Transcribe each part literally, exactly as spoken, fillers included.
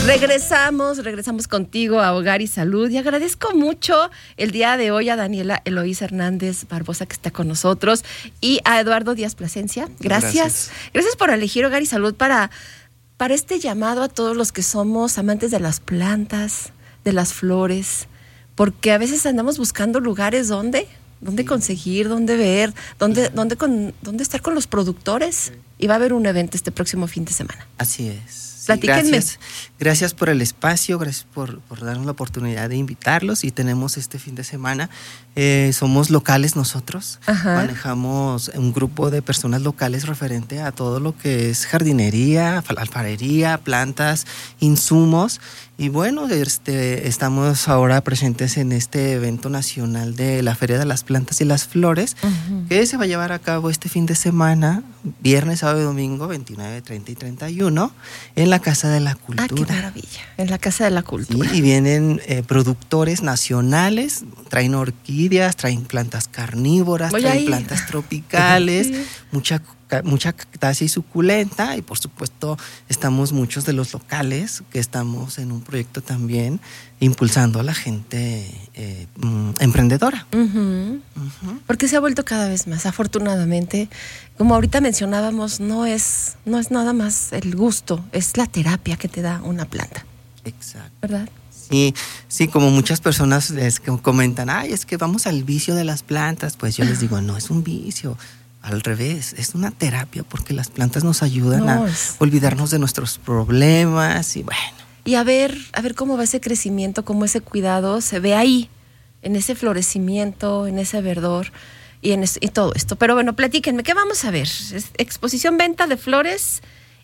Regresamos, regresamos contigo a Hogar y Salud y agradezco mucho el día de hoy a Daniela Eloísa Hernández Barbosa que está con nosotros y a Eduardo Díaz Plasencia. Gracias. Gracias, Gracias por elegir Hogar y Salud para, para este llamado a todos los que somos amantes de las plantas, de las flores, porque a veces andamos buscando lugares donde, donde sí. conseguir, donde ver, donde, donde, con, donde estar con los productores. Sí. Y va a haber un evento este próximo fin de semana. Así es. Sí, Platíquenme. Gracias, gracias por el espacio, gracias por, por darnos la oportunidad de invitarlos y tenemos este fin de semana. Eh, somos locales nosotros, Ajá. manejamos un grupo de personas locales referente a todo lo que es jardinería, alfarería, plantas, insumos. Y bueno, este, estamos ahora presentes en este evento nacional de la Feria de las Plantas y las Flores, uh-huh. que se va a llevar a cabo este fin de semana, viernes, sábado y domingo, veintinueve, treinta y treinta y uno, en la Casa de la Cultura. Ah, qué maravilla, en la Casa de la Cultura. Sí, y vienen eh, productores nacionales, traen orquídeas, traen plantas carnívoras, Voy traen plantas tropicales, sí. mucha mucha cactácea y suculenta, y por supuesto estamos muchos de los locales que estamos en un proyecto también impulsando a la gente eh, mm, emprendedora. Uh-huh. Uh-huh. Porque se ha vuelto cada vez más, afortunadamente. Como ahorita mencionábamos, no es, no es nada más el gusto, es la terapia que te da una planta. Exacto. ¿Verdad? Sí, sí, como muchas personas les comentan, ay, es que vamos al vicio de las plantas, pues yo les digo, no es un vicio. Al revés, es una terapia porque las plantas nos ayudan no, a es... olvidarnos de nuestros problemas y bueno. Y a ver, a ver cómo va ese crecimiento, cómo ese cuidado se ve ahí, en ese florecimiento, en ese verdor y en es, y todo esto. Pero bueno, platíquenme, ¿qué vamos a ver? ¿Es exposición, venta de flores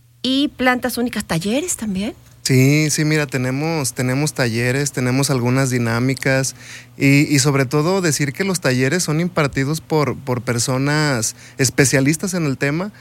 y plantas únicas, talleres también? Sí, sí, mira, tenemos, tenemos talleres, tenemos algunas dinámicas y, y sobre todo decir que los talleres son impartidos por, por personas especialistas en el tema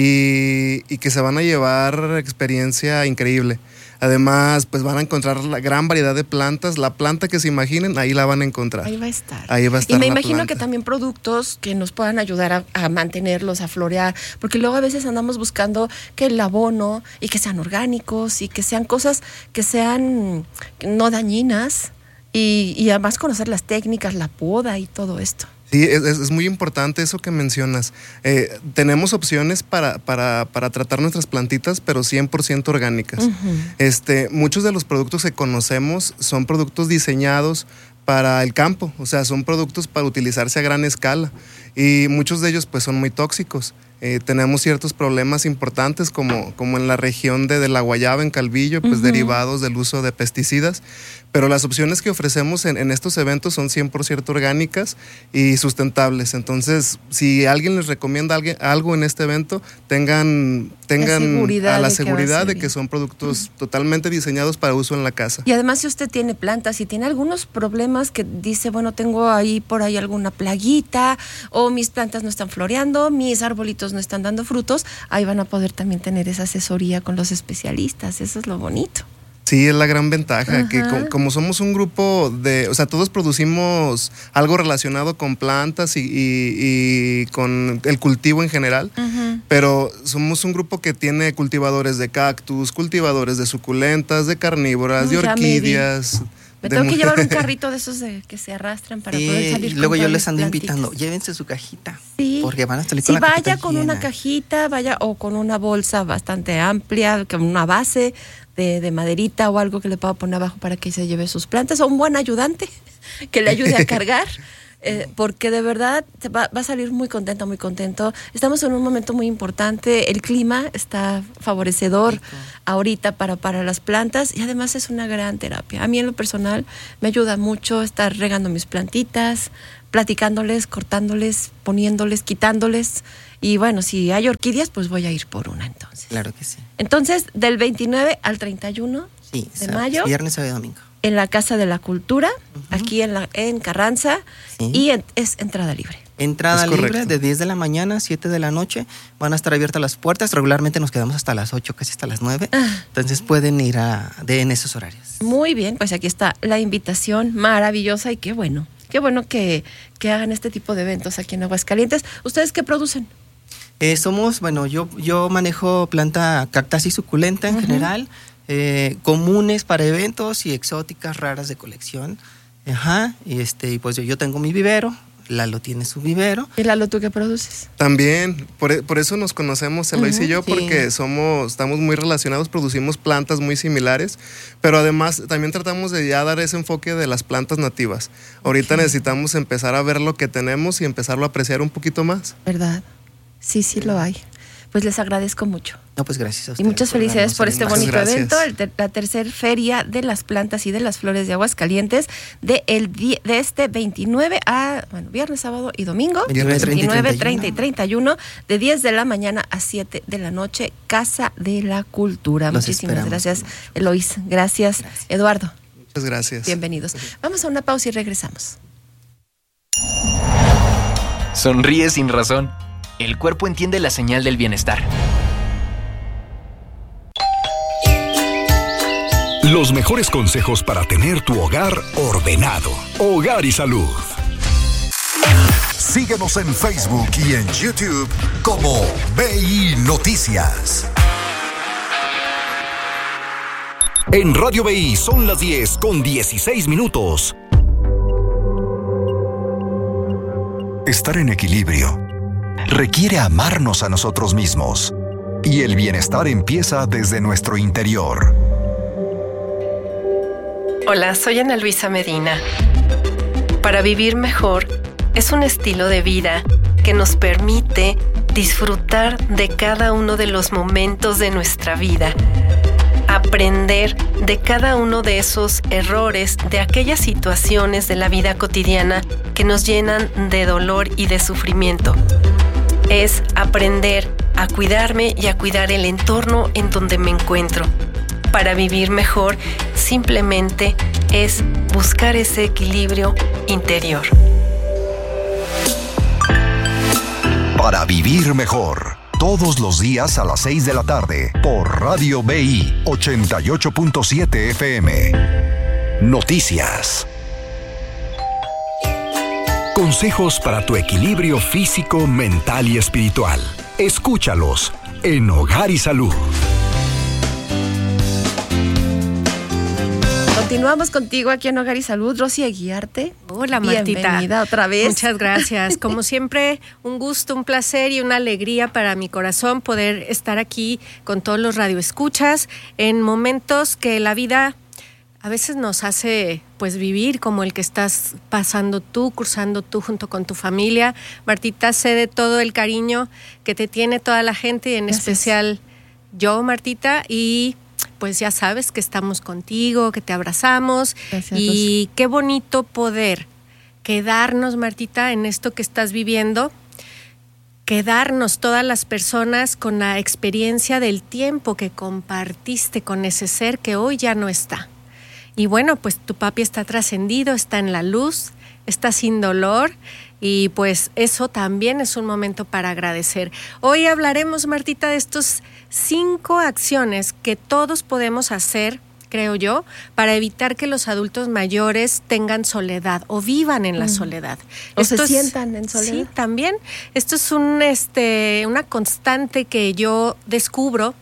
y, y que se van a llevar experiencia increíble. Además, pues van a encontrar la gran variedad de plantas. La planta que se imaginen, ahí la van a encontrar. Ahí va a estar. Ahí va a estar. Y me la imagino planta. que también productos que nos puedan ayudar a, a mantenerlos, a florear. Porque luego a veces andamos buscando que el abono y que sean orgánicos y que sean cosas que sean no dañinas. Y, y además conocer las técnicas, la poda y todo esto. Sí, es, es muy importante eso que mencionas. Eh, tenemos opciones para, para, para tratar nuestras plantitas, pero cien por ciento orgánicas. Uh-huh. Este, muchos de los productos que conocemos son productos diseñados para el campo, o sea, son productos para utilizarse a gran escala y muchos de ellos pues son muy tóxicos. Eh, tenemos ciertos problemas importantes como, como en la región de, de la Guayaba, en Calvillo, pues uh-huh. derivados del uso de pesticidas, pero las opciones que ofrecemos en, en estos eventos son cien por ciento orgánicas y sustentables. Entonces, si alguien les recomienda alguien, algo en este evento, tengan, tengan la a la de seguridad que de que son productos uh-huh. totalmente diseñados para uso en la casa. Y además, si usted tiene plantas y tiene algunos problemas que dice, bueno, tengo ahí por ahí alguna plaguita o mis plantas no están floreando, mis arbolitos no están dando frutos, ahí van a poder también tener esa asesoría con los especialistas. Eso es lo bonito. Sí, es la gran ventaja, Ajá. que co- como somos un grupo de, o sea, todos producimos algo relacionado con plantas y, y, y con el cultivo en general, uh-huh. pero somos un grupo que tiene cultivadores de cactus, cultivadores de suculentas, de carnívoras, Uy, de orquídeas. Me de tengo que mujer. llevar un carrito de esos de, que se arrastran para sí, poder salir. Y luego con yo todas les ando plantitas. invitando, llévense su cajita. Sí. Porque van a salir sí, con la vaya cajita con llena. una cajita, vaya o con una bolsa bastante amplia, con una base de, de maderita o algo que le pueda poner abajo para que se lleve sus plantas, o un buen ayudante que le ayude a cargar. Eh, porque de verdad va, va a salir muy contento, muy contento. Estamos en un momento muy importante, el clima está favorecedor Rico. ahorita para, para las plantas y además es una gran terapia. A mí en lo personal me ayuda mucho estar regando mis plantitas, platicándoles, cortándoles, poniéndoles, quitándoles. Y bueno, si hay orquídeas, pues voy a ir por una entonces. Claro que sí. Entonces, del veintinueve al treinta y uno sí, de sábado, mayo. Viernes, sábado y domingo. En la Casa de la Cultura, uh-huh. aquí en, la, en Carranza, sí. y en, es entrada libre. Entrada libre de diez de la mañana a siete de la noche. Van a estar abiertas las puertas. Regularmente nos quedamos hasta las ocho, casi hasta las nueve. Ah. Entonces pueden ir a, de, en esos horarios. Muy bien, pues aquí está la invitación maravillosa y qué bueno. Qué bueno que, que hagan este tipo de eventos aquí en Aguascalientes. ¿Ustedes qué producen? Eh, somos, bueno, yo, yo manejo planta cactácea y suculenta en uh-huh. general. eh, comunes para eventos y exóticas raras de colección. Ajá, y este, y pues yo, yo tengo mi vivero, Lalo tiene su vivero. ¿Y Lalo, tú qué produces? También, por, por eso nos conocemos Eloís uh-huh, y yo, porque sí. somos, estamos muy relacionados, producimos plantas muy similares, pero además también tratamos de ya dar ese enfoque de las plantas nativas. Ahorita okay. necesitamos empezar a ver lo que tenemos y empezarlo a apreciar un poquito más. ¿Verdad? Sí, sí lo hay. Pues les agradezco mucho. No, pues gracias a ustedes. Y muchas felicidades por este bonito gracias. evento, el ter- la tercera Feria de las Plantas y de las Flores de Aguascalientes, de, el di- de este veintinueve a, bueno, viernes, sábado y domingo, viernes, veintinueve, treinta y treinta y uno, de diez de la mañana a siete de la noche, Casa de la Cultura. Los Muchísimas gracias, Eloís. Gracias, gracias, Eduardo. Muchas gracias. Bienvenidos. Vamos a una pausa y regresamos. Sonríe sin razón. El cuerpo entiende la señal del bienestar. Los mejores consejos para tener tu hogar ordenado. Hogar y Salud. Síguenos en Facebook y en YouTube como B I Noticias. En Radio B I son las diez con dieciséis minutos. Estar en equilibrio requiere amarnos a nosotros mismos. Y el bienestar empieza desde nuestro interior. Hola, soy Ana Luisa Medina. Para vivir mejor es un estilo de vida que nos permite disfrutar de cada uno de los momentos de nuestra vida, aprender de cada uno de esos errores, de aquellas situaciones de la vida cotidiana que nos llenan de dolor y de sufrimiento. Es aprender a cuidarme y a cuidar el entorno en donde me encuentro. Para vivir mejor, simplemente es buscar ese equilibrio interior. Para vivir mejor, todos los días a las seis de la tarde, por Radio B I ochenta y ocho punto siete F M. Noticias. Consejos para tu equilibrio físico, mental y espiritual. Escúchalos en Hogar y Salud. Continuamos contigo aquí en Hogar y Salud. Rosy Aguiarte. Hola, Martita. Bienvenida otra vez. Muchas gracias. Como siempre, un gusto, un placer y una alegría para mi corazón poder estar aquí con todos los radioescuchas en momentos que la vida a veces nos hace pues vivir, como el que estás pasando tú, cursando tú junto con tu familia. Martita, sé de todo el cariño que te tiene toda la gente y en Gracias. especial yo, Martita, y pues ya sabes que estamos contigo, que te abrazamos. Gracias, y Rosy. Qué bonito poder quedarnos, Martita, en esto que estás viviendo, quedarnos todas las personas con la experiencia del tiempo que compartiste con ese ser que hoy ya no está. Y bueno, pues tu papi está trascendido, está en la luz, está sin dolor y pues eso también es un momento para agradecer. Hoy hablaremos, Martita, de estos cinco acciones que todos podemos hacer, creo yo, para evitar que los adultos mayores tengan soledad o vivan en la mm. soledad. O Esto se es, sientan en soledad. Sí, también. Esto es un, este, una constante que yo descubro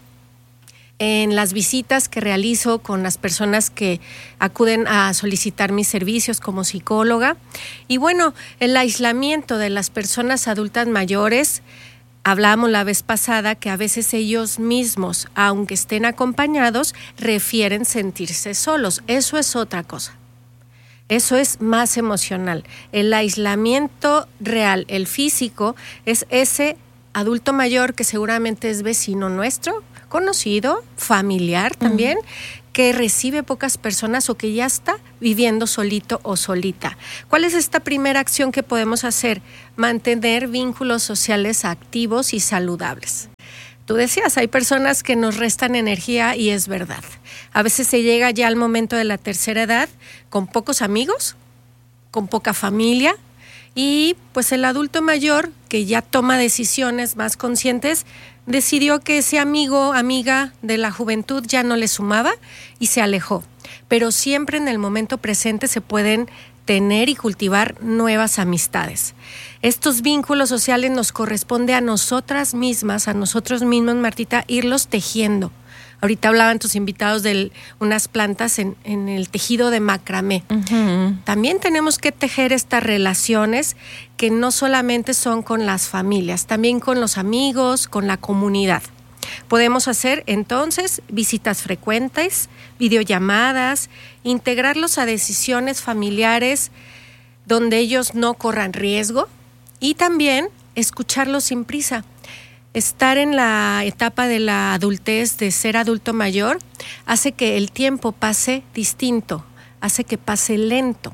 en las visitas que realizo con las personas que acuden a solicitar mis servicios como psicóloga. Y bueno, el aislamiento de las personas adultas mayores, hablamos la vez pasada que a veces ellos mismos, aunque estén acompañados, refieren sentirse solos. Eso es otra cosa. Eso es más emocional. El aislamiento real, el físico, es ese adulto mayor que seguramente es vecino nuestro, conocido, familiar también, uh-huh. que recibe pocas personas o que ya está viviendo solito o solita. ¿Cuál es esta primera acción que podemos hacer? Mantener vínculos sociales activos y saludables. Tú decías, hay personas que nos restan energía y es verdad. A veces se llega ya al momento de la tercera edad con pocos amigos, con poca familia, y pues el adulto mayor que ya toma decisiones más conscientes decidió que ese amigo, amiga de la juventud ya no le sumaba y se alejó. Pero siempre en el momento presente se pueden tener y cultivar nuevas amistades. Estos vínculos sociales nos corresponde a nosotras mismas, a nosotros mismos, Martita, irlos tejiendo. Ahorita hablaban tus invitados de unas plantas en, en el tejido de macramé. Uh-huh. También tenemos que tejer estas relaciones que no solamente son con las familias, también con los amigos, con la comunidad. Podemos hacer entonces visitas frecuentes, videollamadas, integrarlos a decisiones familiares donde ellos no corran riesgo y también escucharlos sin prisa. Estar en la etapa de la adultez, de ser adulto mayor, hace que el tiempo pase distinto, hace que pase lento.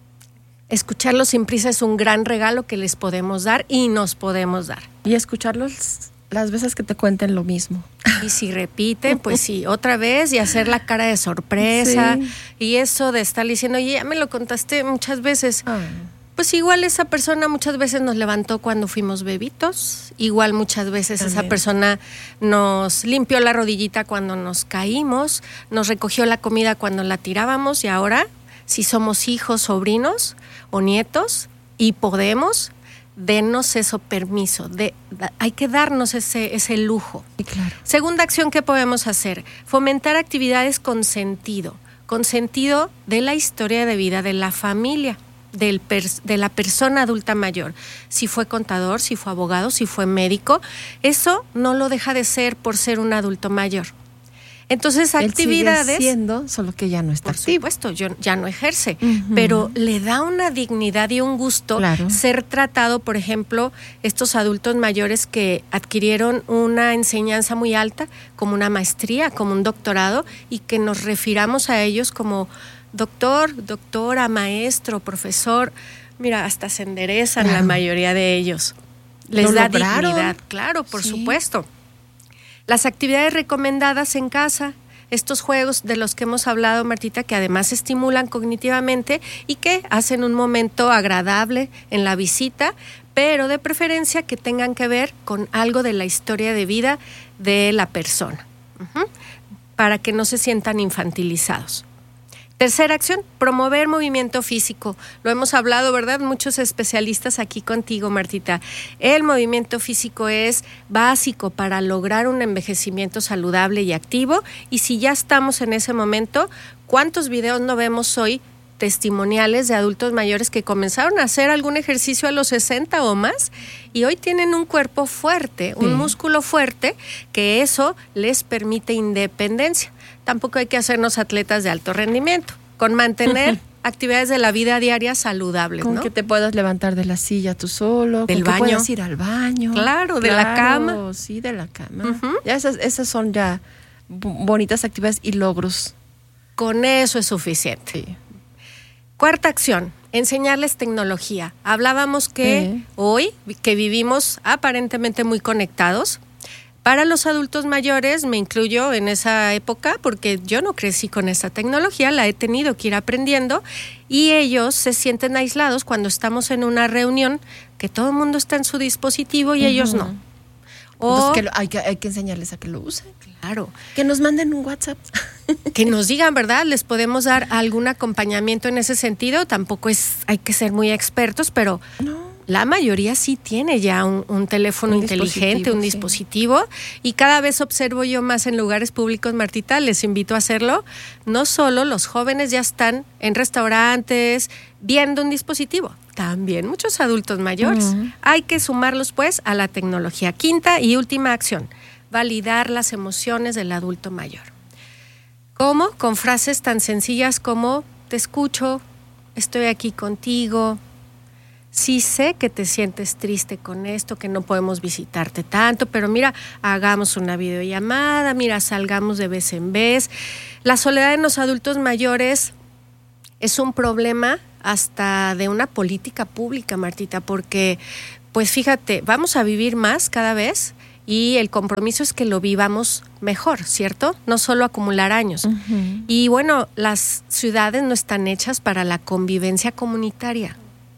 Escucharlos sin prisa es un gran regalo que les podemos dar y nos podemos dar. Y escucharlos las veces que te cuenten lo mismo. Y si repiten, pues sí, otra vez, y hacer la cara de sorpresa. Sí. Y eso de estar diciendo, oye, ya me lo contaste muchas veces. Ah. Pues igual esa persona muchas veces nos levantó cuando fuimos bebitos, igual muchas veces También. Esa persona nos limpió la rodillita cuando nos caímos, nos recogió la comida cuando la tirábamos y ahora, si somos hijos, sobrinos o nietos y podemos, denos eso permiso, de, de, hay que darnos ese, ese lujo. Sí, claro. Segunda acción que podemos hacer, fomentar actividades con sentido, con sentido de la historia de vida de la familia. Del pers- de la persona adulta mayor, si fue contador, si fue abogado, si fue médico, eso no lo deja de ser por ser un adulto mayor. Entonces, Él actividades... sigue siendo, solo que ya no está por activo. supuesto, yo, ya no ejerce, uh-huh. pero le da una dignidad y un gusto claro. ser tratado, por ejemplo, estos adultos mayores que adquirieron una enseñanza muy alta, como una maestría, como un doctorado, y que nos refiramos a ellos como... Doctor, doctora, maestro, profesor, mira, hasta se enderezan claro. la mayoría de ellos. Les ¿Lo da lograron? Dignidad, claro, por sí. supuesto. Las actividades recomendadas en casa, estos juegos de los que hemos hablado, Martita, que además estimulan cognitivamente y que hacen un momento agradable en la visita, pero de preferencia que tengan que ver con algo de la historia de vida de la persona, uh-huh, para que no se sientan infantilizados. Tercera acción, promover movimiento físico. Lo hemos hablado, ¿verdad? Muchos especialistas aquí contigo, Martita. El movimiento físico es básico para lograr un envejecimiento saludable y activo. Y si ya estamos en ese momento, ¿cuántos videos no vemos hoy testimoniales de adultos mayores que comenzaron a hacer algún ejercicio a los sesenta o más y hoy tienen un cuerpo fuerte, un sí. músculo fuerte, que eso les permite independencia? Tampoco hay que hacernos atletas de alto rendimiento, con mantener uh-huh. actividades de la vida diaria saludables, con ¿no? que te puedas levantar de la silla tú solo, del con baño. Que puedas ir al baño. Claro, de claro, la cama. Sí, de la cama. Uh-huh. Ya esas, esas son ya bonitas actividades y logros. Con eso es suficiente. Sí. Cuarta acción, enseñarles tecnología. Hablábamos que sí. hoy, que vivimos aparentemente muy conectados, para los adultos mayores, me incluyo en esa época porque yo no crecí con esa tecnología, la he tenido que ir aprendiendo y ellos se sienten aislados cuando estamos en una reunión que todo el mundo está en su dispositivo y uh-huh. ellos no. O Entonces que lo, hay, que, hay que enseñarles a que lo usen. Claro. Que nos manden un WhatsApp. Que nos digan, ¿verdad? Les podemos dar algún acompañamiento en ese sentido. Tampoco es, hay que ser muy expertos, pero no. la mayoría sí tiene ya un, un teléfono un inteligente, un sí. dispositivo. Y cada vez observo yo más en lugares públicos, Martita, les invito a hacerlo. No solo los jóvenes ya están en restaurantes viendo un dispositivo, también muchos adultos mayores. Uh-huh. Hay que sumarlos pues a la tecnología. Quinta y última acción, validar las emociones del adulto mayor. ¿Cómo? Con frases tan sencillas como te escucho, estoy aquí contigo, sí sé que te sientes triste con esto, que no podemos visitarte tanto, pero mira, hagamos una videollamada, mira, salgamos de vez en vez. La soledad en los adultos mayores es un problema hasta de una política pública, Martita, porque, pues fíjate, vamos a vivir más cada vez y el compromiso es que lo vivamos mejor, ¿cierto? No solo acumular años. Uh-huh. Y bueno, las ciudades no están hechas para la convivencia comunitaria.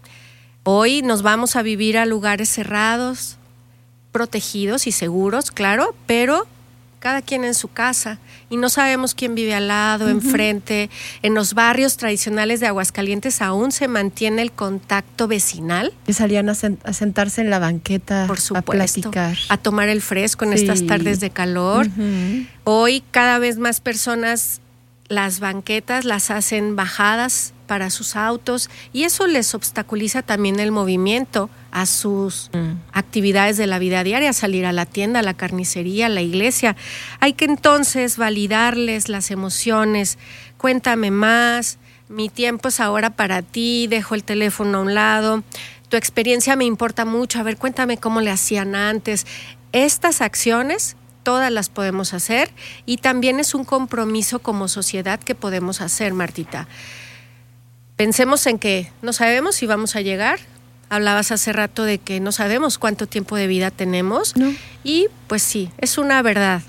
Hoy nos vamos a vivir a lugares cerrados, protegidos y seguros, claro, pero cada quien en su casa, y no sabemos quién vive al lado, uh-huh. enfrente. En los barrios tradicionales de Aguascalientes aún se mantiene el contacto vecinal. Y salían a, sent- a sentarse en la banqueta, por supuesto, a platicar, a tomar el fresco en sí. estas tardes de calor. Uh-huh. Hoy cada vez más personas las banquetas las hacen bajadas para sus autos, y eso les obstaculiza también el movimiento a sus mm. actividades de la vida diaria, salir a la tienda, a la carnicería, a la iglesia. Hay que entonces validarles las emociones. Cuéntame más, mi tiempo es ahora para ti, dejo el teléfono a un lado, tu experiencia me importa mucho, a ver, cuéntame cómo le hacían antes. Estas acciones todas las podemos hacer, y también es un compromiso como sociedad que podemos hacer, Martita. Pensemos en que no sabemos si vamos a llegar. Hablabas hace rato de que no sabemos cuánto tiempo de vida tenemos. No. Y pues sí, es una verdad.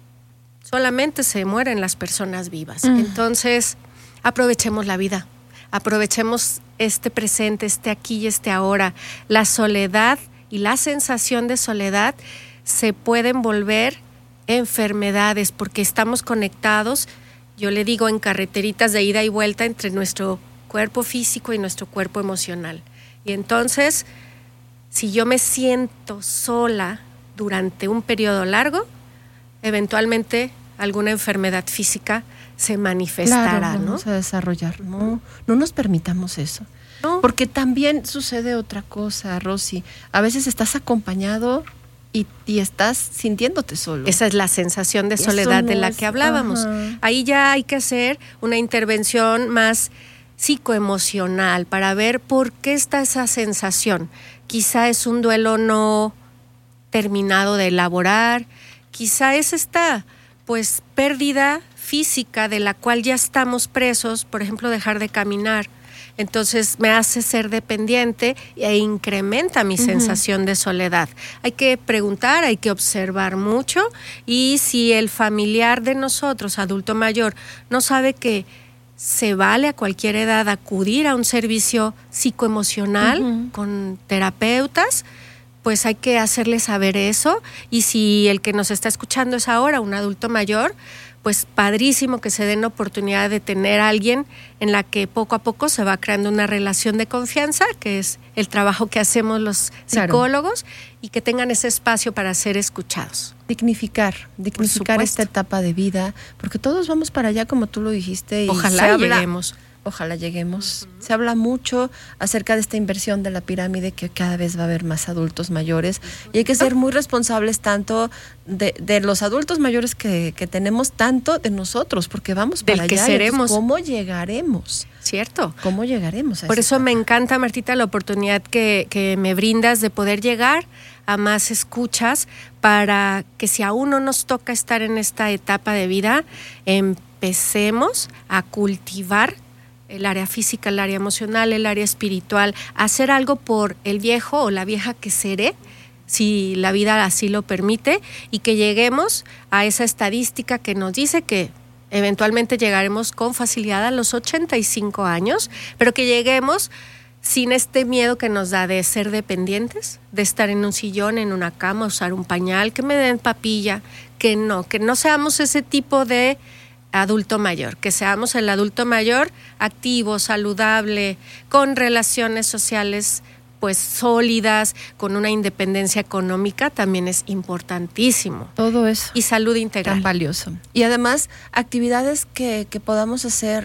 Solamente se mueren las personas vivas. Mm. Entonces, aprovechemos la vida. Aprovechemos este presente, este aquí y este ahora. La soledad y la sensación de soledad se pueden volver enfermedades porque estamos conectados, yo le digo, en carreteritas de ida y vuelta entre nuestro cuerpo físico y nuestro cuerpo emocional. Y entonces, si yo me siento sola durante un periodo largo, eventualmente alguna enfermedad física se manifestará, claro, ¿no? Vamos a desarrollar. No, no nos permitamos eso. No. Porque también sucede otra cosa, Rosy. A veces estás acompañado y, y estás sintiéndote solo. Esa es la sensación de soledad no de la es, que hablábamos. Ajá. Ahí ya hay que hacer una intervención más psicoemocional para ver por qué está esa sensación. Quizá es un duelo no terminado de elaborar, quizá es esta pues pérdida física de la cual ya estamos presos, por ejemplo, dejar de caminar. Entonces me hace ser dependiente e incrementa mi uh-huh. sensación de soledad. Hay que preguntar, hay que observar mucho, y si el familiar de nosotros, adulto mayor, no sabe que se vale a cualquier edad acudir a un servicio psicoemocional uh-huh. con terapeutas, pues hay que hacerle saber eso. Y si el que nos está escuchando es ahora un adulto mayor, pues padrísimo que se den la oportunidad de tener a alguien en la que poco a poco se va creando una relación de confianza, que es el trabajo que hacemos los psicólogos, claro. y que tengan ese espacio para ser escuchados. Dignificar, dignificar esta etapa de vida, porque todos vamos para allá, como tú lo dijiste. Y ojalá lleguemos. Ojalá lleguemos. Uh-huh. Se habla mucho acerca de esta inversión de la pirámide, que cada vez va a haber más adultos mayores, uh-huh. y hay que ser muy responsables tanto de, de los adultos mayores que, que tenemos, tanto de nosotros, porque vamos para Del allá. Que seremos. ¿Cómo llegaremos? Cierto. ¿Cómo llegaremos a Por eso etapa? Me encanta, Martita, la oportunidad que, que me brindas de poder llegar a más escuchas, para que si aún no nos toca estar en esta etapa de vida, empecemos a cultivar el área física, el área emocional, el área espiritual, hacer algo por el viejo o la vieja que seré, si la vida así lo permite, y que lleguemos a esa estadística que nos dice que eventualmente llegaremos con facilidad a los ochenta y cinco años, pero que lleguemos sin este miedo que nos da de ser dependientes, de estar en un sillón, en una cama, usar un pañal, que me den papilla, que no, que no seamos ese tipo de adulto mayor, que seamos el adulto mayor activo, saludable, con relaciones sociales pues sólidas, con una independencia económica, también es importantísimo. Todo eso. Y salud integral. Tan valioso. Y además, actividades que, que podamos hacer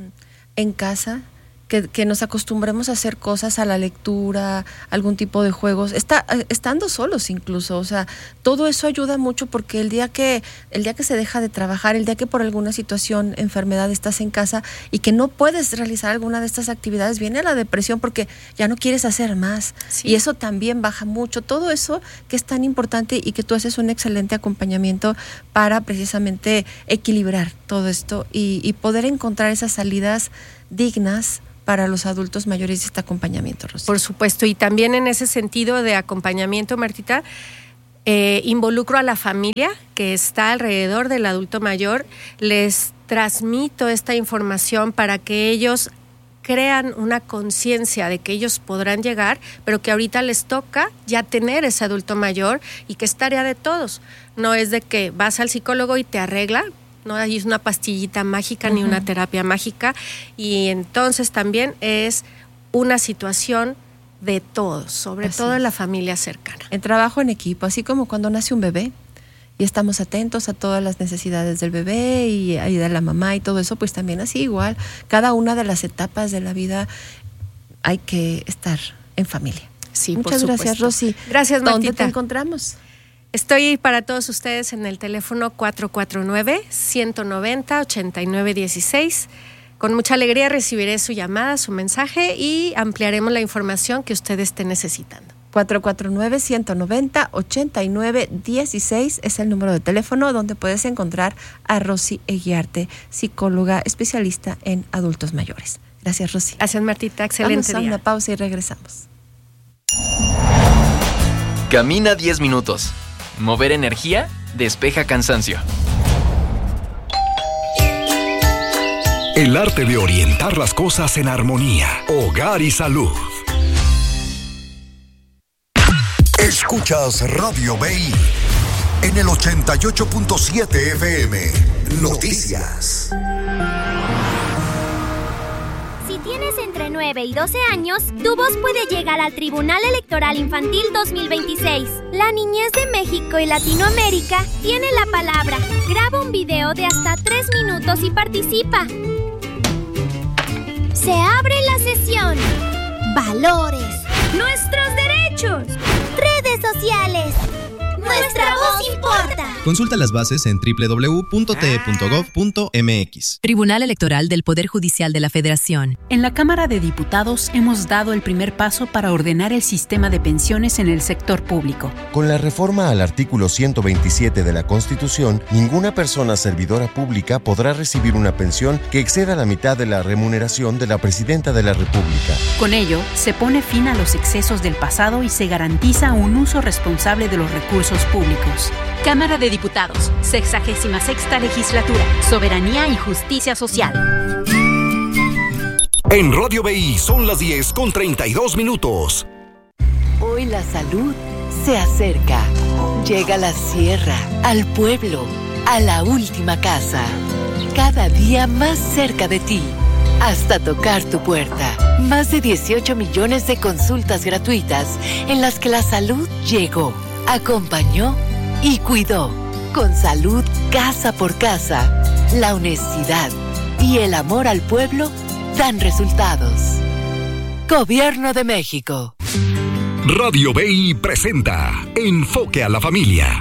en casa, que, que nos acostumbremos a hacer cosas, a la lectura, algún tipo de juegos, está, estando solos incluso. O sea, todo eso ayuda mucho, porque el día que el día que se deja de trabajar, el día que por alguna situación, enfermedad, estás en casa y que no puedes realizar alguna de estas actividades, viene la depresión porque ya no quieres hacer más. Sí. Y eso también baja mucho. Todo eso que es tan importante, y que tú haces un excelente acompañamiento para precisamente equilibrar todo esto y, y poder encontrar esas salidas dignas para los adultos mayores de este acompañamiento, Rosy. Por supuesto, y también en ese sentido de acompañamiento, Martita, eh, involucro a la familia que está alrededor del adulto mayor, les transmito esta información para que ellos crean una conciencia de que ellos podrán llegar, pero que ahorita les toca ya tener ese adulto mayor y que es tarea de todos. No es de que vas al psicólogo y te arregla, no hay una pastillita mágica, uh-huh, ni una terapia mágica, y entonces también es una situación de todos, sobre así todo en la familia cercana. El trabajo en equipo, así como cuando nace un bebé y estamos atentos a todas las necesidades del bebé y, y de la mamá y todo eso, pues también así igual, cada una de las etapas de la vida hay que estar en familia. Sí, muchas por gracias, Rosy. Gracias, Martita. ¿Dónde te encontramos? Estoy para todos ustedes en el teléfono cuatro cuatro nueve, uno nueve cero, ocho nueve uno seis. Con mucha alegría recibiré su llamada, su mensaje y ampliaremos la información que usted esté necesitando. cuatro cuatro nueve, uno nueve cero, ocho nueve uno seis es el número de teléfono donde puedes encontrar a Rosy Eguiarte, psicóloga especialista en adultos mayores. Gracias, Rosy. Gracias, Martita. Excelente Vamos a día. una pausa y regresamos. Camina diez minutos. Mover energía despeja cansancio. El arte de orientar las cosas en armonía. Hogar y salud. Escuchas Radio B I en el ochenta y ocho punto siete F M. Noticias. Si tienes entre nueve y doce años, tu voz puede llegar al Tribunal Electoral Infantil dos mil veintiséis. La niñez de México y Latinoamérica tiene la palabra. Graba un video de hasta tres minutos y participa. Se abre la sesión. Valores. Nuestros derechos. Redes sociales. Nuestra voz importa. Consulta las bases en doble u doble u doble u punto t e punto gov punto m x. Tribunal Electoral del Poder Judicial de la Federación. En la Cámara de Diputados hemos dado el primer paso para ordenar el sistema de pensiones en el sector público. Con la reforma al artículo ciento veintisiete de la Constitución, ninguna persona servidora pública podrá recibir una pensión que exceda la mitad de la remuneración de la Presidenta de la República. Con ello, se pone fin a los excesos del pasado y se garantiza un uso responsable de los recursos públicos. Cámara de Diputados, sexagésima sexta legislatura, soberanía y justicia social. En Radio B I son las diez con treinta y dos minutos. Hoy la salud se acerca. Llega a la sierra, al pueblo, a la última casa. Cada día más cerca de ti, hasta tocar tu puerta. Más de dieciocho millones de consultas gratuitas en las que la salud llegó, acompañó y cuidó. Con salud casa por casa, la honestidad y el amor al pueblo dan resultados. Gobierno de México. Radio B I presenta Enfoque a la Familia.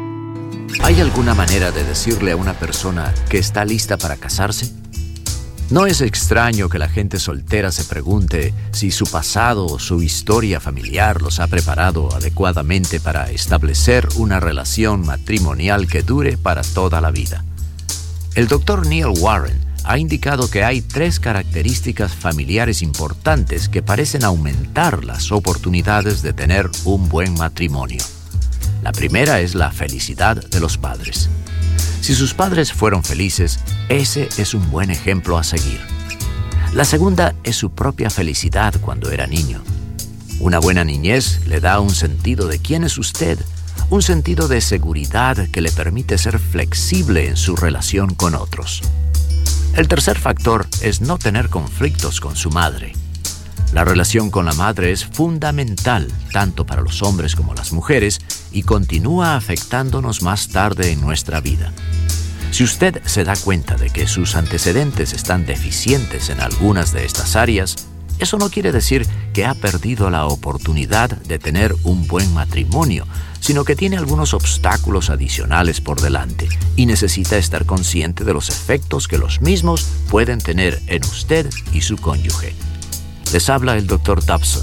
¿Hay alguna manera de decirle a una persona que está lista para casarse? No es extraño que la gente soltera se pregunte si su pasado o su historia familiar los ha preparado adecuadamente para establecer una relación matrimonial que dure para toda la vida. El doctor Neil Warren ha indicado que hay tres características familiares importantes que parecen aumentar las oportunidades de tener un buen matrimonio. La primera es la felicidad de los padres. Si sus padres fueron felices, ese es un buen ejemplo a seguir. La segunda es su propia felicidad cuando era niño. Una buena niñez le da un sentido de quién es usted, un sentido de seguridad que le permite ser flexible en su relación con otros. El tercer factor es no tener conflictos con su madre. La relación con la madre es fundamental tanto para los hombres como las mujeres y continúa afectándonos más tarde en nuestra vida. Si usted se da cuenta de que sus antecedentes están deficientes en algunas de estas áreas, eso no quiere decir que ha perdido la oportunidad de tener un buen matrimonio, sino que tiene algunos obstáculos adicionales por delante y necesita estar consciente de los efectos que los mismos pueden tener en usted y su cónyuge. Les habla el doctor Dobson.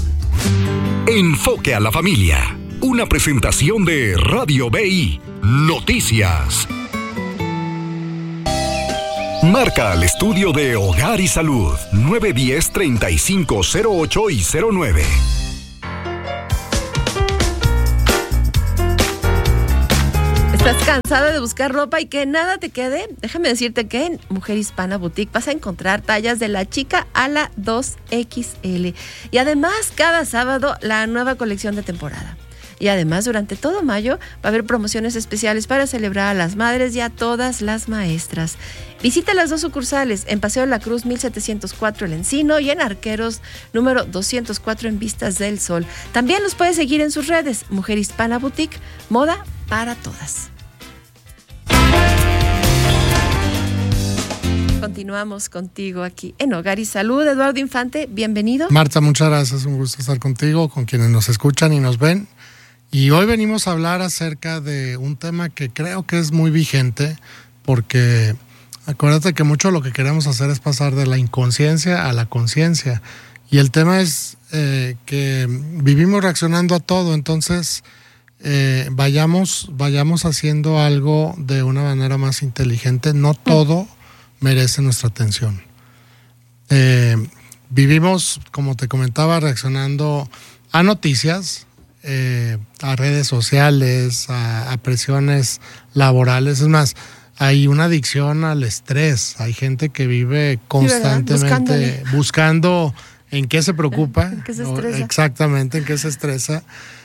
Enfoque a la familia. Una presentación de Radio B I. Noticias. Marca al estudio de Hogar y Salud nueve uno cero, treinta y cinco cero ocho y cero nueve. ¿Estás cansada de buscar ropa y que nada te quede? Déjame decirte que en Mujer Hispana Boutique vas a encontrar tallas de la chica a la dos equis ele. Y además, cada sábado, la nueva colección de temporada. Y además, durante todo mayo, va a haber promociones especiales para celebrar a las madres y a todas las maestras. Visita las dos sucursales, en Paseo de la Cruz mil setecientos cuatro El Encino y en Arqueros número doscientos cuatro en Vistas del Sol. También los puedes seguir en sus redes, Mujer Hispana Boutique, moda para todas. Continuamos contigo aquí en Hogar y Salud. Eduardo Infante, bienvenido. Marta, muchas gracias, un gusto estar contigo, con quienes nos escuchan y nos ven. Y hoy venimos a hablar acerca de un tema que creo que es muy vigente, porque acuérdate que mucho lo que queremos hacer es pasar de la inconsciencia a la conciencia. Y el tema es eh, que vivimos reaccionando a todo, entonces eh, vayamos, vayamos haciendo algo de una manera más inteligente. No todo merece nuestra atención. Eh, vivimos, como te comentaba, reaccionando a noticias, eh, a redes sociales, a, a presiones laborales. Es más, hay una adicción al estrés. Hay gente que vive constantemente sí, buscando en qué se preocupa. ¿En qué se estresa? Exactamente, en qué se estresa.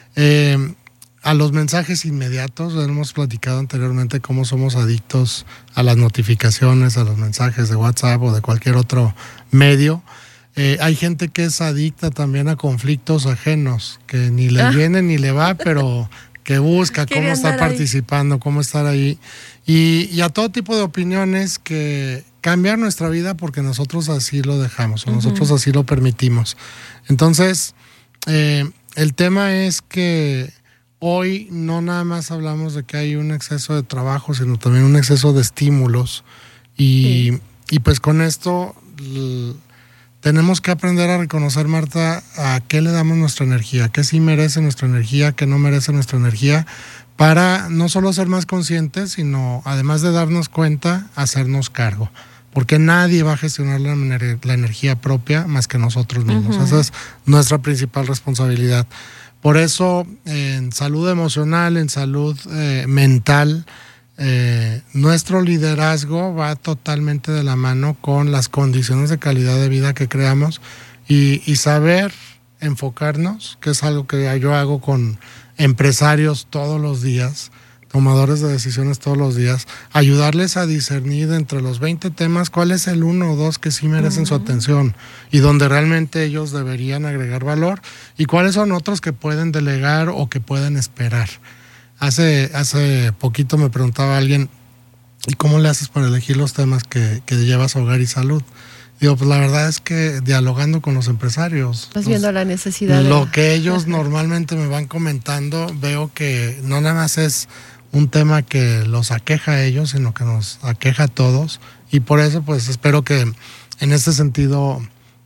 Eh, A los mensajes inmediatos, hemos platicado anteriormente cómo somos adictos a las notificaciones, a los mensajes de WhatsApp o de cualquier otro medio. Eh, hay gente que es adicta también a conflictos ajenos, que ni le ah. viene ni le va, pero que busca cómo estar participando, ahí. cómo estar ahí. Y, y a todo tipo de opiniones que cambian nuestra vida porque nosotros así lo dejamos, o uh-huh. nosotros así lo permitimos. Entonces, eh, el tema es que hoy no nada más hablamos de que hay un exceso de trabajo, sino también un exceso de estímulos. Y, sí. y pues con esto l- tenemos que aprender a reconocer, Marta, a qué le damos nuestra energía, qué sí merece nuestra energía, qué no merece nuestra energía, para no solo ser más conscientes, sino además de darnos cuenta, hacernos cargo. Porque nadie va a gestionar la, la energía propia más que nosotros mismos. Uh-huh. Esa es nuestra principal responsabilidad. Por eso, en salud emocional, en salud eh, mental, eh, nuestro liderazgo va totalmente de la mano con las condiciones de calidad de vida que creamos y, y saber enfocarnos, que es algo que yo hago con empresarios todos los días, tomadores de decisiones todos los días, ayudarles a discernir entre los veinte temas cuál es el uno o dos que sí merecen uh-huh. su atención y donde realmente ellos deberían agregar valor y cuáles son otros que pueden delegar o que pueden esperar. Hace, hace poquito me preguntaba alguien, ¿y cómo le haces para elegir los temas que, que llevas a Hogar y Salud? Digo, pues la verdad es que dialogando con los empresarios. Estás viendo la necesidad. Lo de... que ellos normalmente me van comentando, veo que no nada más es un tema que los aqueja a ellos, sino que nos aqueja a todos. Y por eso, pues, espero que en este sentido,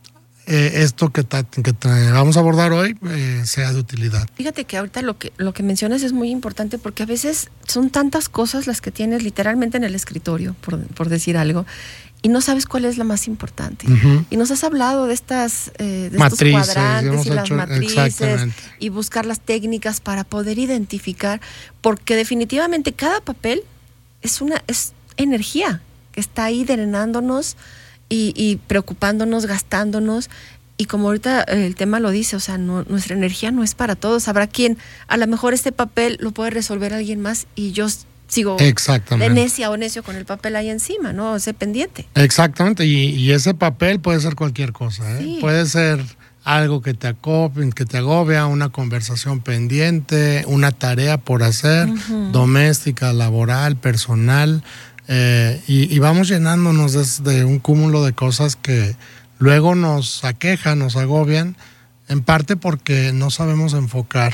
eh, esto que, ta, que ta, vamos a abordar hoy eh, sea de utilidad. Fíjate que ahorita lo que, lo que mencionas es muy importante porque a veces son tantas cosas las que tienes literalmente en el escritorio, por, por decir algo, y no sabes cuál es la más importante. Uh-huh. Y nos has hablado de estas eh, de matrices, estos cuadrantes y las hecho, matrices y buscar las técnicas para poder identificar, porque definitivamente cada papel es una es energía que está ahí drenándonos y, y preocupándonos, gastándonos. Y como ahorita el tema lo dice, o sea, no, nuestra energía no es para todos. Habrá quien, a lo mejor este papel lo puede resolver alguien más y yo sigo de necia o necio con el papel ahí encima, ¿no? Ese pendiente. Exactamente, y, y ese papel puede ser cualquier cosa, ¿eh? Sí. Puede ser algo que te acopie, que te agobia, una conversación pendiente, una tarea por hacer, uh-huh. doméstica, laboral, personal, eh, y, y vamos llenándonos de, de un cúmulo de cosas que luego nos aquejan, nos agobian, en parte porque no sabemos enfocar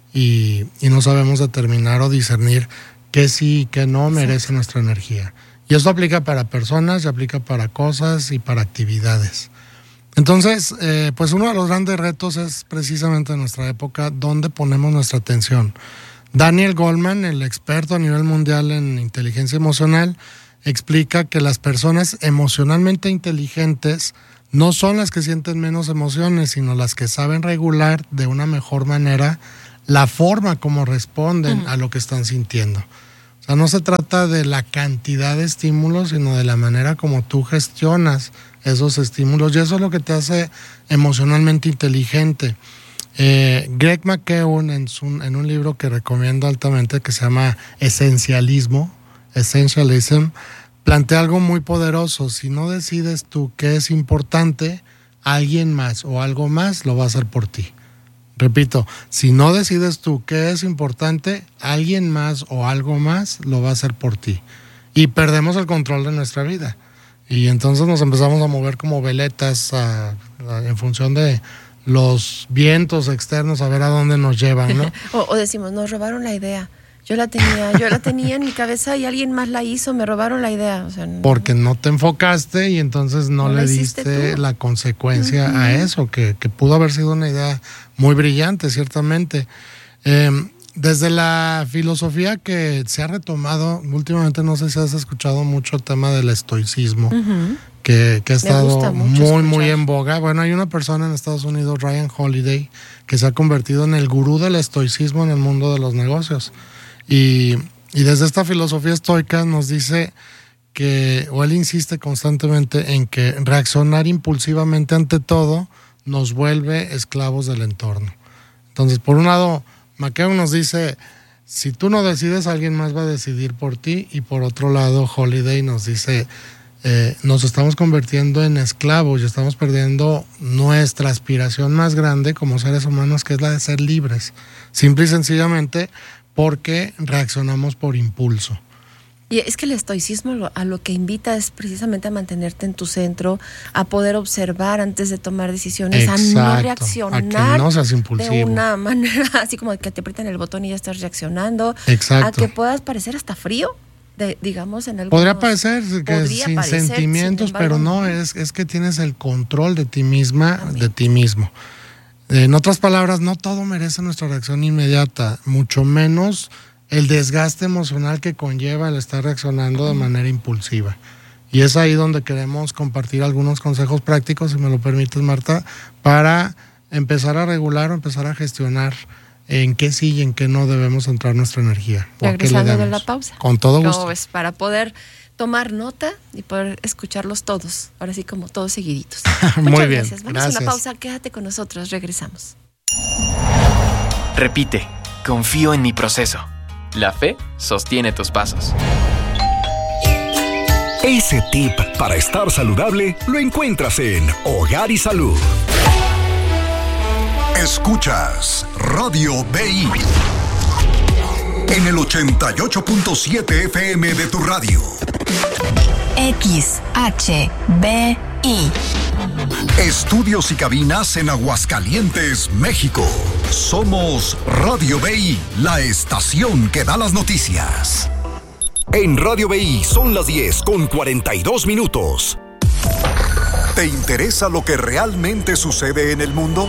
y, y no sabemos determinar o discernir que sí y que no merece Exacto. nuestra energía. Y esto aplica para personas, y aplica para cosas y para actividades. Entonces, eh, pues uno de los grandes retos es precisamente en nuestra época dónde ponemos nuestra atención. Daniel Goleman, el experto a nivel mundial en inteligencia emocional, explica que las personas emocionalmente inteligentes no son las que sienten menos emociones, sino las que saben regular de una mejor manera la forma como responden uh-huh. a lo que están sintiendo. O sea, no se trata de la cantidad de estímulos, sino de la manera como tú gestionas esos estímulos, y eso es lo que te hace emocionalmente inteligente. Eh, Greg McKeown, en, su, en un libro que recomiendo altamente, que se llama Esencialismo, Essentialism, plantea algo muy poderoso. Si no decides tú qué es importante, alguien más o algo más lo va a hacer por ti. Repito, si no decides tú qué es importante, alguien más o algo más lo va a hacer por ti. Y perdemos el control de nuestra vida. Y entonces nos empezamos a mover como veletas a, a, en función de los vientos externos, a ver a dónde nos llevan, ¿no? o, o decimos, nos robaron la idea. Yo la tenía, yo la tenía en mi cabeza y alguien más la hizo, me robaron la idea. O sea, no. Porque no te enfocaste y entonces no, no le diste la consecuencia uh-huh. a eso, que, que pudo haber sido una idea muy brillante, ciertamente. Eh, desde la filosofía que se ha retomado, últimamente no sé si has escuchado mucho el tema del estoicismo, uh-huh. que, que ha estado muy, escuchar. muy en boga. Bueno, hay una persona en Estados Unidos, Ryan Holiday, que se ha convertido en el gurú del estoicismo en el mundo de los negocios. Y, y desde esta filosofía estoica nos dice que, o él insiste constantemente en que reaccionar impulsivamente ante todo nos vuelve esclavos del entorno. Entonces, por un lado, McKeown nos dice, si tú no decides, alguien más va a decidir por ti. Y por otro lado, Holiday nos dice, eh, nos estamos convirtiendo en esclavos y estamos perdiendo nuestra aspiración más grande como seres humanos, que es la de ser libres. Simple y sencillamente porque reaccionamos por impulso. Y es que el estoicismo lo, a lo que invita es precisamente a mantenerte en tu centro, a poder observar antes de tomar decisiones, Exacto, a no reaccionar a que no seas impulsivo. De una manera así como que te aprietan el botón y ya estás reaccionando. Exacto. A que puedas parecer hasta frío, de, digamos en el Podría parecer que podría sin parecer, sentimientos, sin embargo, pero no, es, es que tienes el control de ti misma, Amén. de ti mismo. En otras palabras, no todo merece nuestra reacción inmediata, mucho menos el desgaste emocional que conlleva el estar reaccionando de manera impulsiva. Y es ahí donde queremos compartir algunos consejos prácticos, si me lo permites, Marta, para empezar a regular o empezar a gestionar en qué sí y en qué no debemos centrar nuestra energía. Regresando de la pausa. Con todo gusto. Es para poder tomar nota y poder escucharlos todos, ahora sí como todos seguiditos. Muy Muchas bien, gracias. Vamos gracias. a una pausa, quédate con nosotros, regresamos. Repite, confío en mi proceso. La fe sostiene tus pasos. Ese tip para estar saludable lo encuentras en Hogar y Salud. Escuchas Radio B I en el ochenta y ocho punto siete F M de tu radio. X H B I. Estudios y cabinas en Aguascalientes, México. Somos Radio B I, la estación que da las noticias. En Radio B I son las diez con cuarenta y dos minutos. ¿Te interesa lo que realmente sucede en el mundo?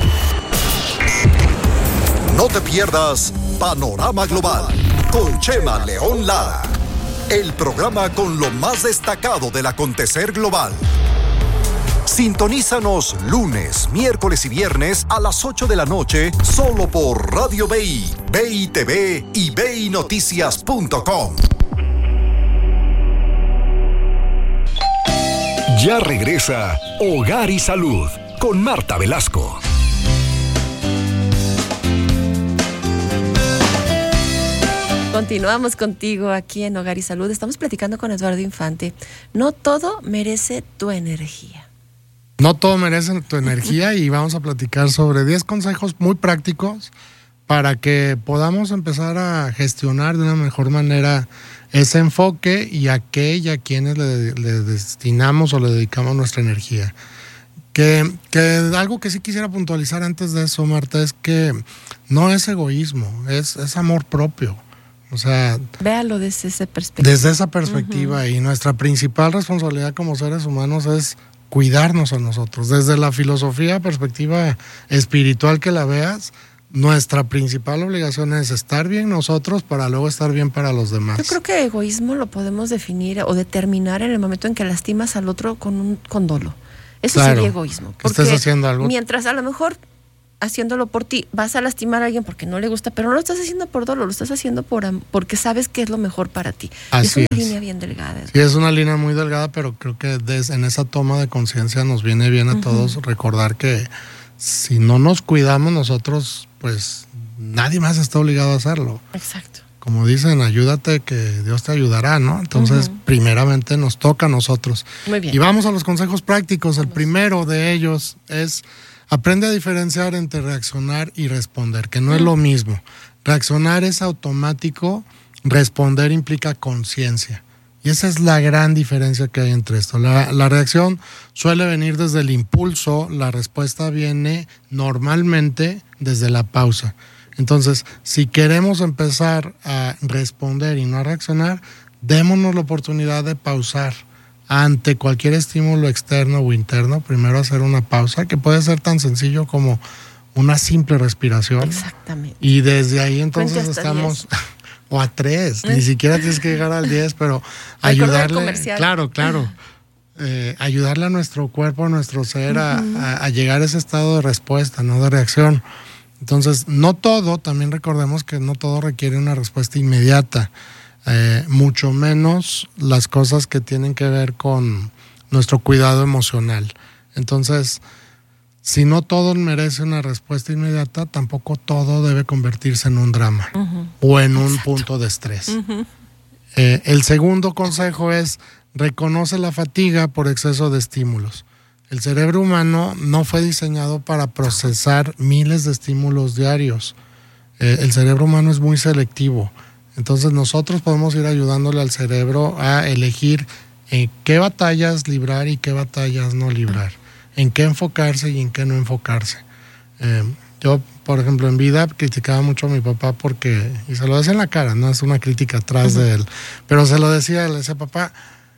No te pierdas Panorama Global con Chema León Lara, el programa con lo más destacado del acontecer global. Sintonízanos lunes, miércoles y viernes a las ocho de la noche solo por Radio B I, B I T V y B I Noticias punto com. Ya regresa Hogar y Salud con Marta Velasco. Continuamos contigo aquí en Hogar y Salud. Estamos platicando con Eduardo Infante. No todo merece tu energía. No todo merece tu energía y vamos a platicar sobre diez consejos muy prácticos para que podamos empezar a gestionar de una mejor manera ese enfoque y a qué y a quienes le, le destinamos o le dedicamos nuestra energía. Que, que algo que sí quisiera puntualizar antes de eso, Marta, es que no es egoísmo, es, es amor propio. O sea, véalo desde esa perspectiva. Desde esa perspectiva, uh-huh. Y nuestra principal responsabilidad como seres humanos es cuidarnos a nosotros. Desde la filosofía, perspectiva espiritual que la veas, nuestra principal obligación es estar bien nosotros para luego estar bien para los demás. Yo creo que egoísmo lo podemos definir o determinar en el momento en que lastimas al otro con un con dolo. Eso claro, sería egoísmo. Porque estás haciendo algo. Mientras a lo mejor haciéndolo por ti, vas a lastimar a alguien porque no le gusta, pero no lo estás haciendo por dolor, lo estás haciendo por porque sabes que es lo mejor para ti. Así es una es. línea bien delgada. Sí, es una línea muy delgada, pero creo que des, en esa toma de conciencia nos viene bien a uh-huh. todos recordar que si no nos cuidamos nosotros, pues nadie más está obligado a hacerlo. Exacto. Como dicen, ayúdate que Dios te ayudará, ¿no? Entonces, uh-huh. primeramente nos toca a nosotros. Muy bien. Y vamos a los consejos prácticos. El primero de ellos es: aprende a diferenciar entre reaccionar y responder, que no uh-huh. es lo mismo. Reaccionar es automático, responder implica conciencia. Y esa es la gran diferencia que hay entre esto. La, la reacción suele venir desde el impulso, la respuesta viene normalmente desde la pausa. Entonces, si queremos empezar a responder y no a reaccionar, démonos la oportunidad de pausar ante cualquier estímulo externo o interno. Primero hacer una pausa, que puede ser tan sencillo como una simple respiración. Exactamente. Y desde ahí entonces estamos... o a tres, ni siquiera tienes que llegar al diez, pero ayudarle... Claro, claro. Eh, ayudarle a nuestro cuerpo, a nuestro ser, uh-huh. a, a, a llegar a ese estado de respuesta, no de reacción. Entonces, no todo, también recordemos que no todo requiere una respuesta inmediata, eh, mucho menos las cosas que tienen que ver con nuestro cuidado emocional. Entonces, si no todo merece una respuesta inmediata, tampoco todo debe convertirse en un drama uh-huh. o en un Exacto. punto de estrés. Uh-huh. Eh, el segundo consejo es: reconoce la fatiga por exceso de estímulos. El cerebro humano no fue diseñado para procesar miles de estímulos diarios. Eh, el cerebro humano es muy selectivo. Entonces nosotros podemos ir ayudándole al cerebro a elegir en qué batallas librar y qué batallas no librar, en qué enfocarse y en qué no enfocarse. Eh, yo, por ejemplo, en vida criticaba mucho a mi papá porque, y se lo decía en la cara, no es una crítica atrás uh-huh. de él, pero se lo decía, le decía: papá,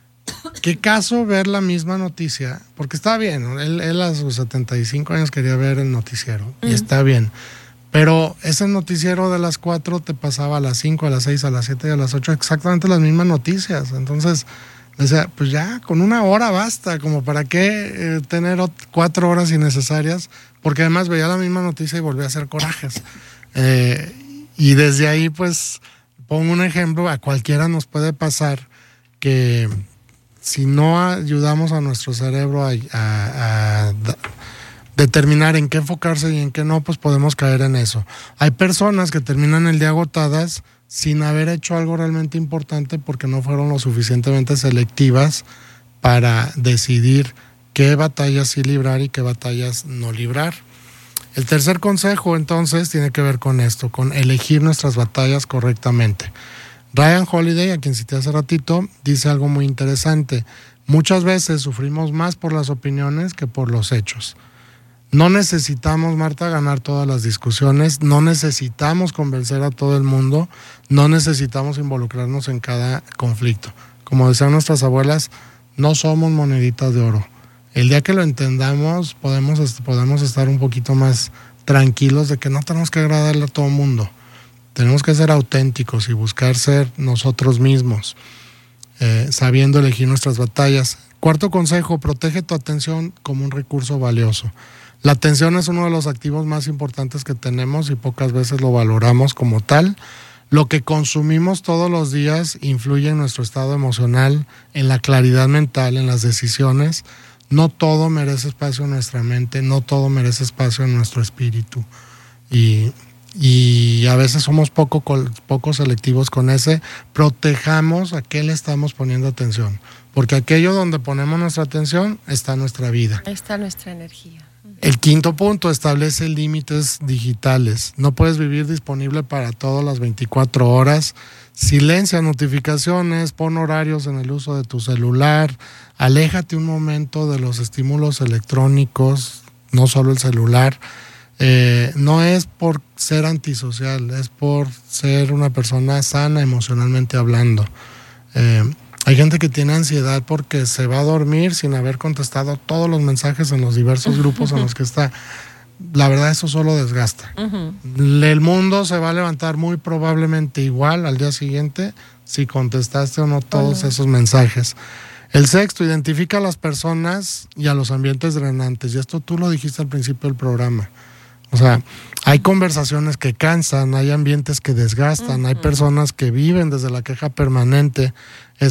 ¿qué caso ver la misma noticia? Porque está bien, él, él a sus setenta y cinco años quería ver el noticiero, uh-huh. y está bien. Pero ese noticiero de las cuatro te pasaba a las cinco, a las seis, a las siete y a las ocho exactamente las mismas noticias. Entonces, decía, pues ya, con una hora basta, como para qué eh, tener cuatro horas innecesarias, porque además veía la misma noticia y volvía a hacer corajes. Eh, y desde ahí, pues, pongo un ejemplo, a cualquiera nos puede pasar que si no ayudamos a nuestro cerebro a, a, a determinar en qué enfocarse y en qué no, pues podemos caer en eso. Hay personas que terminan el día agotadas sin haber hecho algo realmente importante porque no fueron lo suficientemente selectivas para decidir qué batallas sí librar y qué batallas no librar. El tercer consejo, entonces, tiene que ver con esto, con elegir nuestras batallas correctamente. Ryan Holiday, a quien cité hace ratito, dice algo muy interesante. Muchas veces sufrimos más por las opiniones que por los hechos. No necesitamos, Marta, ganar todas las discusiones, no necesitamos convencer a todo el mundo, no necesitamos involucrarnos en cada conflicto. Como decían nuestras abuelas, no somos moneditas de oro. El día que lo entendamos, podemos, podemos estar un poquito más tranquilos de que no tenemos que agradarle a todo el mundo. Tenemos que ser auténticos y buscar ser nosotros mismos, eh, sabiendo elegir nuestras batallas. Cuarto consejo, protege tu atención como un recurso valioso. La atención es uno de los activos más importantes que tenemos y pocas veces lo valoramos como tal. Lo que consumimos todos los días influye en nuestro estado emocional, en la claridad mental, en las decisiones. No todo merece espacio en nuestra mente, no todo merece espacio en nuestro espíritu. Y... y a veces somos poco, poco selectivos con ese. Protejamos a qué le estamos poniendo atención, porque aquello donde ponemos nuestra atención está nuestra vida. Ahí está nuestra energía. El quinto punto, establece límites digitales. No puedes vivir disponible para todas las veinticuatro horas. Silencia notificaciones, pon horarios en el uso de tu celular, aléjate un momento de los estímulos electrónicos, no solo el celular. Eh, no es por ser antisocial, es por ser una persona sana emocionalmente hablando. Eh, hay gente que tiene ansiedad porque se va a dormir sin haber contestado todos los mensajes en los diversos grupos en los que está. La verdad, eso solo desgasta. Uh-huh. El mundo se va a levantar muy probablemente igual al día siguiente si contestaste o no todos uh-huh. esos mensajes. El sexto, identifica a las personas y a los ambientes drenantes. Y esto tú lo dijiste al principio del programa. O sea, hay conversaciones que cansan, hay ambientes que desgastan, uh-huh. hay personas que viven desde la queja permanente.